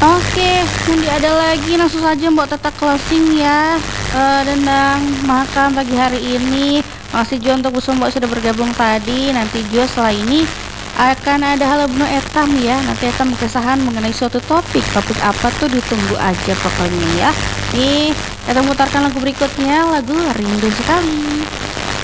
Oke, nanti ada lagi langsung saja Mbok Tata closing ya. Dendang makan pagi hari ini. Makasih juga untuk Bu Mbok sudah bergabung tadi. Nanti juga setelah ini akan ada halo Bno Etam ya. Nanti Etam keresahan mengenai suatu topik. Topik apa tuh ditunggu aja pokoknya ya. Nih, Etam mutarkan lagu berikutnya, lagu Rindu Sekali.